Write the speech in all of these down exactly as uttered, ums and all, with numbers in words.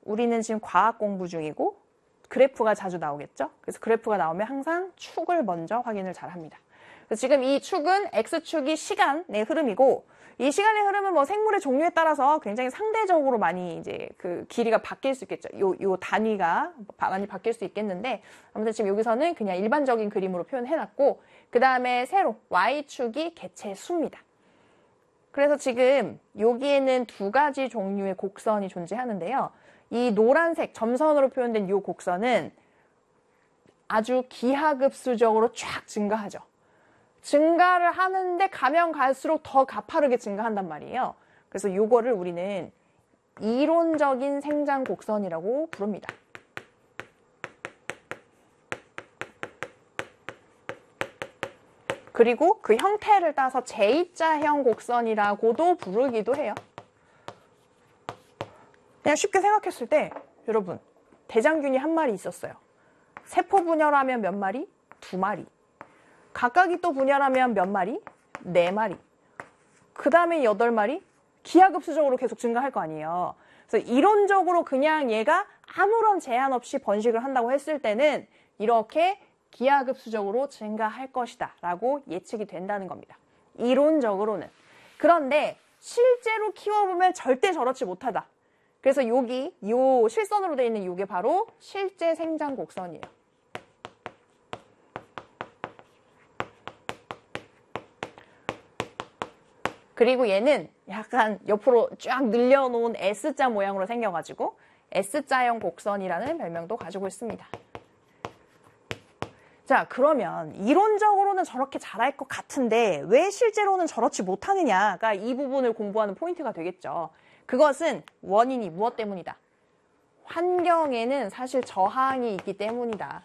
우리는 지금 과학 공부 중이고 그래프가 자주 나오겠죠? 그래서 그래프가 나오면 항상 축을 먼저 확인을 잘 합니다. 그래서 지금 이 축은 X축이 시간의 흐름이고 이 시간의 흐름은 뭐 생물의 종류에 따라서 굉장히 상대적으로 많이 이제 그 길이가 바뀔 수 있겠죠. 요, 요 단위가 많이 바뀔 수 있겠는데 아무튼 지금 여기서는 그냥 일반적인 그림으로 표현해놨고 그 다음에 세로 Y축이 개체 수입니다. 그래서 지금 여기에는 두 가지 종류의 곡선이 존재하는데요. 이 노란색 점선으로 표현된 이 곡선은 아주 기하급수적으로 쫙 증가하죠. 증가를 하는데 가면 갈수록 더 가파르게 증가한단 말이에요. 그래서 이거를 우리는 이론적인 생장 곡선이라고 부릅니다. 그리고 그 형태를 따서 제이자형 곡선이라고도 부르기도 해요. 그냥 쉽게 생각했을 때 여러분 대장균이 한 마리 있었어요. 세포 분열하면 몇 마리? 두 마리. 각각이 또 분열하면 몇 마리? 네 마리. 그 다음에 여덟 마리? 기하급수적으로 계속 증가할 거 아니에요. 그래서 이론적으로 그냥 얘가 아무런 제한 없이 번식을 한다고 했을 때는 이렇게 기하급수적으로 증가할 것이다 라고 예측이 된다는 겁니다. 이론적으로는. 그런데 실제로 키워보면 절대 저렇지 못하다. 그래서 여기 요 실선으로 되어 있는 이게 바로 실제 생장 곡선이에요. 그리고 얘는 약간 옆으로 쫙 늘려놓은 S자 모양으로 생겨가지고 S자형 곡선이라는 별명도 가지고 있습니다. 자, 그러면 이론적으로는 저렇게 잘할 것 같은데 왜 실제로는 저렇지 못하느냐가 이 부분을 공부하는 포인트가 되겠죠. 그것은 원인이 무엇 때문이다? 환경에는 사실 저항이 있기 때문이다.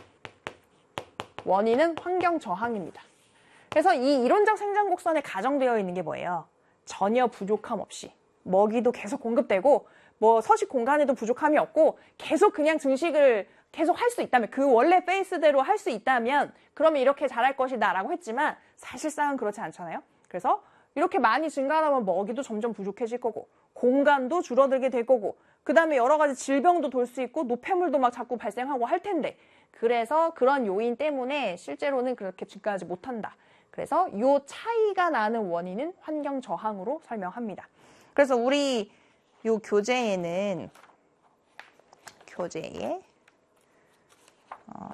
원인은 환경 저항입니다. 그래서 이 이론적 생장 곡선에 가정되어 있는 게 뭐예요? 전혀 부족함 없이 먹이도 계속 공급되고 뭐 서식 공간에도 부족함이 없고 계속 그냥 증식을 계속 할 수 있다면 그 원래 페이스대로 할 수 있다면 그러면 이렇게 잘할 것이다 라고 했지만 사실상은 그렇지 않잖아요. 그래서 이렇게 많이 증가하다 보면 먹이도 점점 부족해질 거고 공간도 줄어들게 될 거고 그 다음에 여러 가지 질병도 돌 수 있고 노폐물도 막 자꾸 발생하고 할 텐데 그래서 그런 요인 때문에 실제로는 그렇게 증가하지 못한다. 그래서 이 차이가 나는 원인은 환경 저항으로 설명합니다. 그래서 우리 이 교재에는 교재에 어,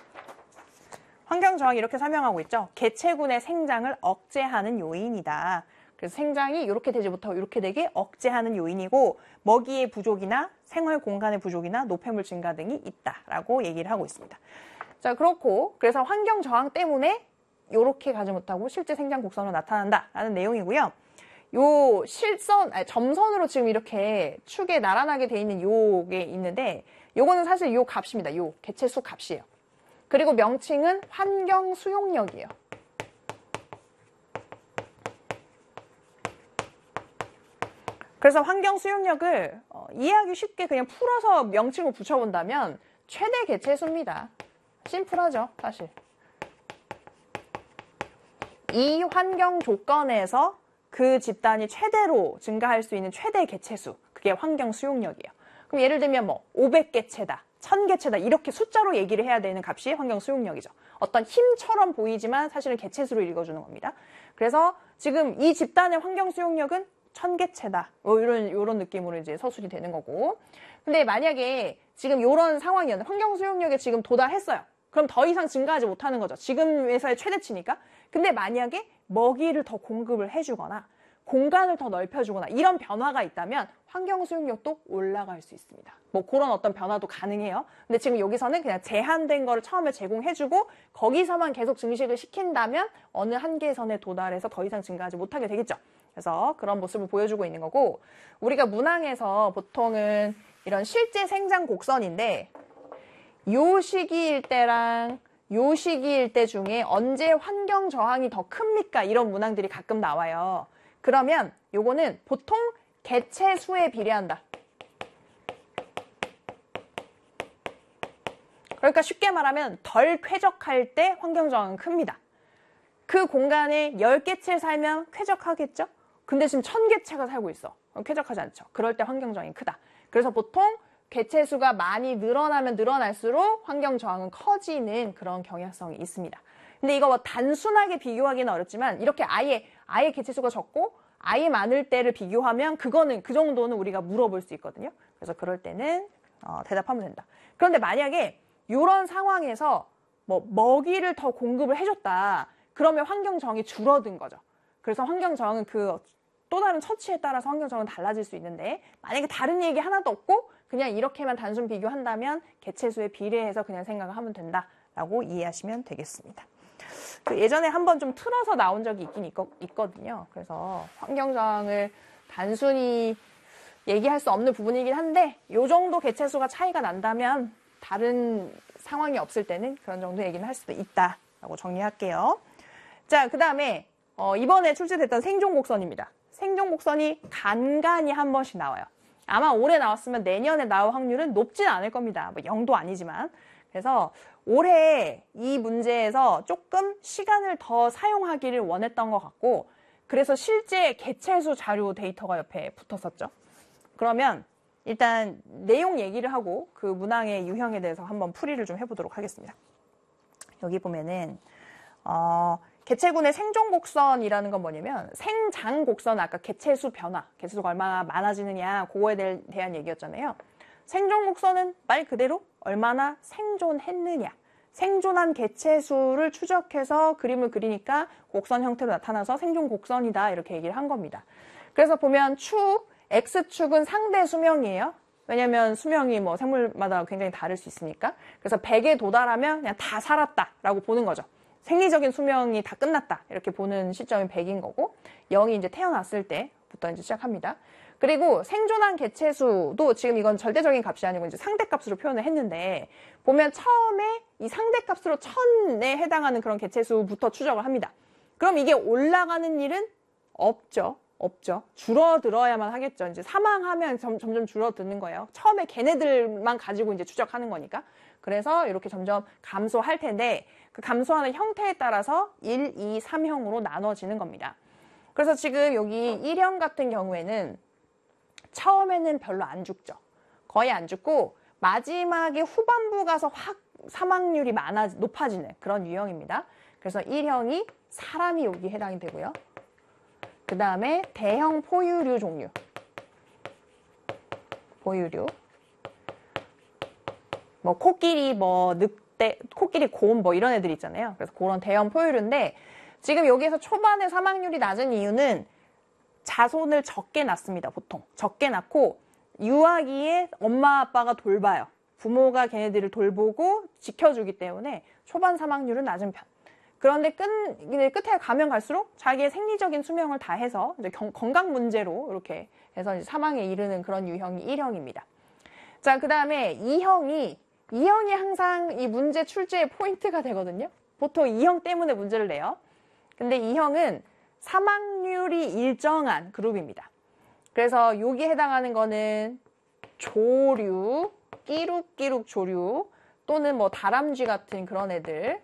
환경 저항이 이렇게 설명하고 있죠. 개체군의 생장을 억제하는 요인이다. 그래서 생장이 이렇게 되지 못하고 이렇게 되게 억제하는 요인이고 먹이의 부족이나 생활 공간의 부족이나 노폐물 증가 등이 있다라고 얘기를 하고 있습니다. 자, 그렇고 그래서 환경 저항 때문에 이렇게 가지 못하고 실제 생장 곡선으로 나타난다라는 내용이고요. 요 실선, 아니, 점선으로 지금 이렇게 축에 나란하게 돼 있는 요게 있는데 요거는 사실 요 값입니다. 요 개체수 값이에요. 그리고 명칭은 환경 수용력이에요. 그래서 환경 수용력을 어, 이해하기 쉽게 그냥 풀어서 명칭을 붙여본다면 최대 개체수입니다. 심플하죠, 사실. 이 환경 조건에서 그 집단이 최대로 증가할 수 있는 최대 개체수, 그게 환경 수용력이에요. 그럼 예를 들면 뭐 오백 개체다, 천 개체다 이렇게 숫자로 얘기를 해야 되는 값이 환경 수용력이죠. 어떤 힘처럼 보이지만 사실은 개체수로 읽어주는 겁니다. 그래서 지금 이 집단의 환경 수용력은 천 개체다. 뭐 이런 이런 느낌으로 이제 서술이 되는 거고. 근데 만약에 지금 이런 상황이었는데 환경 수용력에 지금 도달했어요. 그럼 더 이상 증가하지 못하는 거죠. 지금에서의 최대치니까. 근데 만약에 먹이를 더 공급을 해주거나 공간을 더 넓혀주거나 이런 변화가 있다면 환경 수용력도 올라갈 수 있습니다. 뭐 그런 어떤 변화도 가능해요. 근데 지금 여기서는 그냥 제한된 거를 처음에 제공해주고 거기서만 계속 증식을 시킨다면 어느 한계선에 도달해서 더 이상 증가하지 못하게 되겠죠. 그래서 그런 모습을 보여주고 있는 거고 우리가 문항에서 보통은 이런 실제 생장 곡선인데 요 시기일 때랑 요 시기일 때 중에 언제 환경 저항이 더 큽니까? 이런 문항들이 가끔 나와요. 그러면 요거는 보통 개체 수에 비례한다. 그러니까 쉽게 말하면 덜 쾌적할 때 환경 저항은 큽니다. 그 공간에 열 개체 살면 쾌적하겠죠? 근데 지금 천 개체가 살고 있어. 그럼 쾌적하지 않죠. 그럴 때 환경 저항이 크다. 그래서 보통 개체수가 많이 늘어나면 늘어날수록 환경 저항은 커지는 그런 경향성이 있습니다. 근데 이거 뭐 단순하게 비교하기는 어렵지만 이렇게 아예 아예 개체수가 적고 아예 많을 때를 비교하면 그거는 그 정도는 우리가 물어볼 수 있거든요. 그래서 그럴 때는 어, 대답하면 된다. 그런데 만약에 이런 상황에서 뭐 먹이를 더 공급을 해줬다. 그러면 환경 저항이 줄어든 거죠. 그래서 환경 저항은 그 또 다른 처치에 따라서 환경 저항은 달라질 수 있는데 만약에 다른 얘기 하나도 없고 그냥 이렇게만 단순 비교한다면 개체수에 비례해서 그냥 생각을 하면 된다라고 이해하시면 되겠습니다. 그 예전에 한번 좀 틀어서 나온 적이 있긴 있거, 있거든요. 그래서 환경 저항을 단순히 얘기할 수 없는 부분이긴 한데 이 정도 개체수가 차이가 난다면 다른 상황이 없을 때는 그런 정도 얘기는 할 수도 있다라고 정리할게요. 자, 그 다음에 어, 이번에 출제됐던 생존곡선입니다. 생존곡선이 간간히 한 번씩 나와요. 아마 올해 나왔으면 내년에 나올 확률은 높진 않을 겁니다. 뭐 영도 아니지만. 그래서 올해 이 문제에서 조금 시간을 더 사용하기를 원했던 것 같고 그래서 실제 개체수 자료 데이터가 옆에 붙었었죠. 그러면 일단 내용 얘기를 하고 그 문항의 유형에 대해서 한번 풀이를 좀 해보도록 하겠습니다. 여기 보면은 어, 개체군의 생존곡선이라는 건 뭐냐면 생장곡선 아까 개체수 변화, 개체수가 얼마나 많아지느냐 그거에 대한 얘기였잖아요. 생존곡선은 말 그대로 얼마나 생존했느냐, 생존한 개체수를 추적해서 그림을 그리니까 곡선 형태로 나타나서 생존곡선이다 이렇게 얘기를 한 겁니다. 그래서 보면 축, X축은 상대 수명이에요. 왜냐면 수명이 뭐 생물마다 굉장히 다를 수 있으니까. 그래서 백에 도달하면 그냥 다 살았다라고 보는 거죠. 생리적인 수명이 다 끝났다 이렇게 보는 시점이 백인 거고 영이 이제 태어났을 때부터 이제 시작합니다. 그리고 생존한 개체수도 지금 이건 절대적인 값이 아니고 이제 상대값으로 표현을 했는데 보면 처음에 이 상대값으로 천에 해당하는 그런 개체수부터 추적을 합니다. 그럼 이게 올라가는 일은 없죠. 없죠. 줄어들어야만 하겠죠. 이제 사망하면 점, 점점 줄어드는 거예요. 처음에 걔네들만 가지고 이제 추적하는 거니까. 그래서 이렇게 점점 감소할 텐데 그 감소하는 형태에 따라서 일, 이, 삼형으로 나눠지는 겁니다. 그래서 지금 여기 일형 같은 경우에는 처음에는 별로 안 죽죠. 거의 안 죽고 마지막에 후반부 가서 확 사망률이 많아, 높아지는 그런 유형입니다. 그래서 일형이 사람이 여기 해당이 되고요. 그 다음에 대형 포유류 종류. 포유류. 뭐 코끼리, 뭐 늑대, 코끼리, 곰 뭐 이런 애들 있잖아요. 그래서 그런 대형 포유류인데 지금 여기에서 초반에 사망률이 낮은 이유는 자손을 적게 낳습니다. 보통. 적게 낳고 유아기에 엄마 아빠가 돌봐요. 부모가 걔네들을 돌보고 지켜주기 때문에 초반 사망률은 낮은 편. 그런데 끝, 끝에 가면 갈수록 자기의 생리적인 수명을 다해서 이제 경, 건강 문제로 이렇게 해서 이제 사망에 이르는 그런 유형이 일형입니다. 자, 그 다음에 이형이, 이형이 항상 이 문제 출제의 포인트가 되거든요. 보통 이형 때문에 문제를 내요. 근데 이형은 사망률이 일정한 그룹입니다. 그래서 여기에 해당하는 거는 조류, 끼룩끼룩 조류 또는 뭐 다람쥐 같은 그런 애들.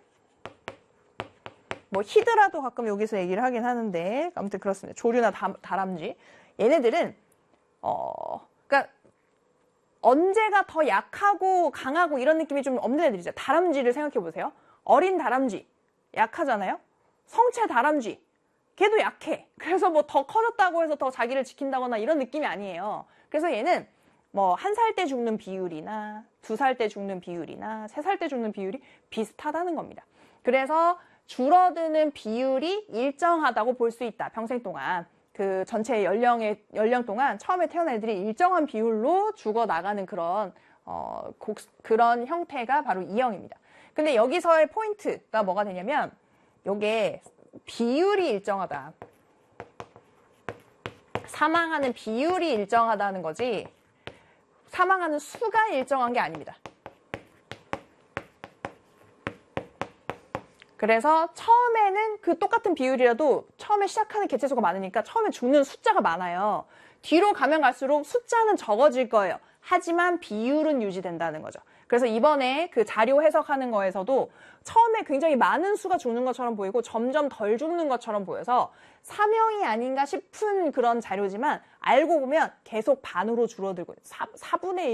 뭐 히드라도 가끔 여기서 얘기를 하긴 하는데 아무튼 그렇습니다. 조류나 다, 다람쥐 얘네들은 어 그러니까 언제가 더 약하고 강하고 이런 느낌이 좀 없는 애들이죠. 다람쥐를 생각해 보세요. 어린 다람쥐 약하잖아요. 성체 다람쥐 걔도 약해. 그래서 뭐 더 커졌다고 해서 더 자기를 지킨다거나 이런 느낌이 아니에요. 그래서 얘는 뭐 한 살 때 죽는 비율이나 두 살 때 죽는 비율이나 세 살 때 죽는 비율이 비슷하다는 겁니다. 그래서 줄어드는 비율이 일정하다고 볼 수 있다. 평생 동안. 그 전체 연령의, 연령 동안 처음에 태어난 애들이 일정한 비율로 죽어나가는 그런, 어, 곡, 그런 형태가 바로 이형입니다. 근데 여기서의 포인트가 뭐가 되냐면, 요게 비율이 일정하다. 사망하는 비율이 일정하다는 거지, 사망하는 수가 일정한 게 아닙니다. 그래서 처음에는 그 똑같은 비율이라도 처음에 시작하는 개체수가 많으니까 처음에 죽는 숫자가 많아요. 뒤로 가면 갈수록 숫자는 적어질 거예요. 하지만 비율은 유지된다는 거죠. 그래서 이번에 그 자료 해석하는 거에서도 처음에 굉장히 많은 수가 죽는 것처럼 보이고 점점 덜 죽는 것처럼 보여서 사명이 아닌가 싶은 그런 자료지만 알고 보면 계속 반으로 줄어들고 사분의